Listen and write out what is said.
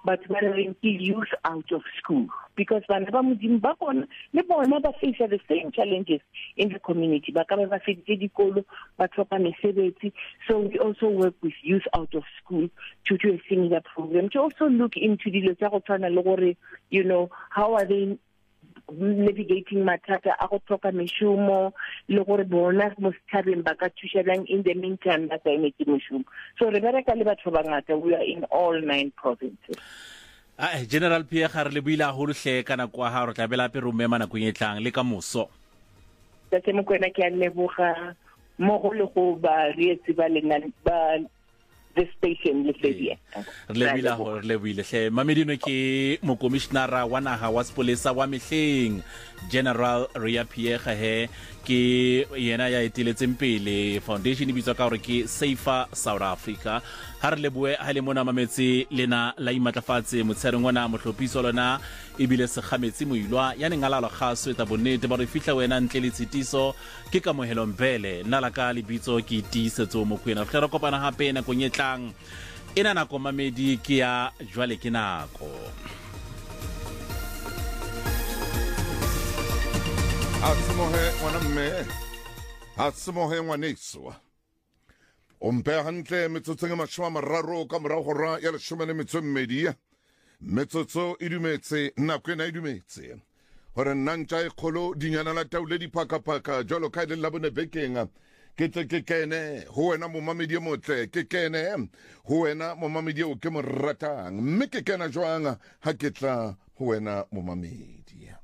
but ba reng ke youth out of school, because bana ba modimo ba bona le bona ba face the same challenges in the community. Ba ka ba feditse dikolo, ba tlhoka mesebetsi. So we also work with youth out of school to do a similar program, to also look into dilo tsa go tshwana le gore, you know, how are they navigating mathata a go tlhoka meshumo le gore bona mo setšhabeng ba ka thušelang in the meantime ba sa emetse meshumo. So re bereka le batho ba ngata, we are in all 9 provinces. General Pierre ga re le buile haholo hle kana kwa ha re tlabela pe rume mana go nyetlang le ka moso. Tse mo kwena ke a leboga mo go le go ba reetsi ba lenang ba the station le fedie. Le buile hle Mamedino ke mo commissioner wa naga wa sepolesa wa Mehleng, General Ria Pierre he ke yena ya eteletseng pele foundation e bitswa ka gore ke Safer South Africa. Ha re leboe ha le mona mametse lena la imatlafatse motshereng ona mohlophiso lona e bile se kgametsi moilwa ya nengalalo ga sweta bonnete ba re fihla wena ntle le tshitiso ke ka mohelo mbele nna la ka lebitso ke tiisetso mo kwena re kopana hape na go nyetlang ena nako mamedi ke ya jwale ke nako Atsemohe ngwaneso ompe hantle metsotso e mashome a mararo ka morago go ra ya 12 metsotso e dumetse nako ena e dumetse gore nnantja e kgolo dinyana la taule diphakapaka jalo ka le la bone bekeng ke tle ke kene ho wena mo mamedi motle ke kene ho wena mo mamedi o ke mo ratang mme ke kena jwang ha ke tla ho wena mo mamedi